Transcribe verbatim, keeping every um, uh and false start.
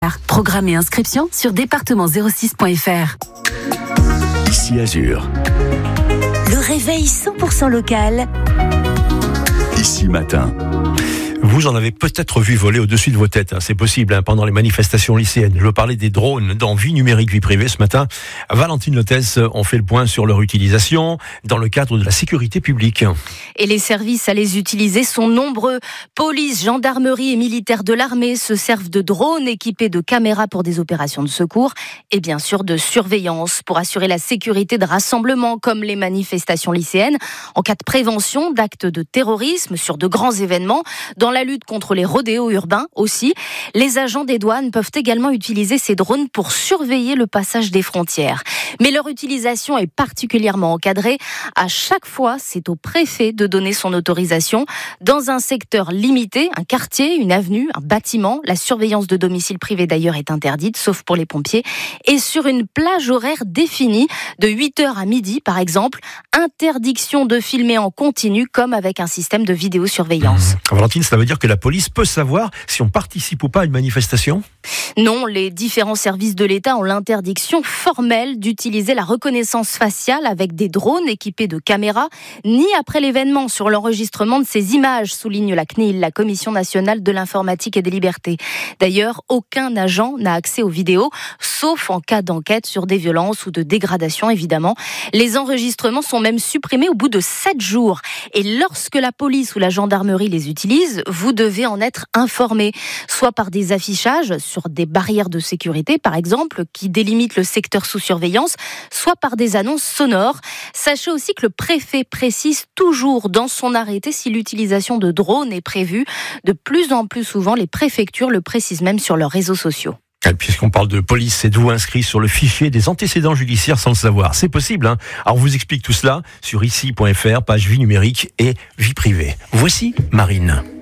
fr. Programme et inscription sur département zéro six point f r. Ici Azur. Le réveil cent pour cent local. Ici Matin. Vous en avez peut-être vu voler au-dessus de vos têtes, hein, c'est possible, hein, pendant les manifestations lycéennes. Je veux parler des drones dans Vie numérique, vie privée. Ce matin, Valentine Lotès, on fait le point sur leur utilisation dans le cadre de la sécurité publique. Et les services à les utiliser sont nombreux. Police, gendarmerie et militaires de l'armée se servent de drones équipés de caméras pour des opérations de secours et bien sûr de surveillance pour assurer la sécurité de rassemblements comme les manifestations lycéennes, en cas de prévention d'actes de terrorisme sur de grands événements. Dans la lutte contre les rodéos urbains aussi, les agents des douanes peuvent également utiliser ces drones pour surveiller le passage des frontières. Mais leur utilisation est particulièrement encadrée. À chaque fois, c'est au préfet de donner son autorisation. Dans un secteur limité, un quartier, une avenue, un bâtiment, la surveillance de domicile privé d'ailleurs est interdite, sauf pour les pompiers. Et sur une plage horaire définie, de huit heures à midi par exemple, interdiction de filmer en continu comme avec un système de vidéosurveillance. Mmh. Valentine, ça veut dire que la police peut savoir si on participe ou pas à une manifestation ? Non, les différents services de l'État ont l'interdiction formelle d'utiliser la reconnaissance faciale avec des drones équipés de caméras, ni après l'événement sur l'enregistrement de ces images, souligne la C N I L, la Commission nationale de l'informatique et des libertés. D'ailleurs, aucun agent n'a accès aux vidéos, sauf en cas d'enquête sur des violences ou de dégradation, évidemment. Les enregistrements sont même supprimés au bout de sept jours. Et lorsque la police ou la gendarmerie les utilise, vous devez en être informé, soit par des affichages sur des barrières de sécurité, par exemple, qui délimitent le secteur sous surveillance, soit par des annonces sonores. Sachez aussi que le préfet précise toujours dans son arrêté si l'utilisation de drones est prévue. De plus en plus souvent, les préfectures le précisent même sur leurs réseaux sociaux. Puisqu'on parle de police, êtes-vous inscrit sur le fichier des antécédents judiciaires sans le savoir ? C'est possible, hein ? Alors on vous explique tout cela sur ici point f r, page vie numérique et vie privée. Voici Marine.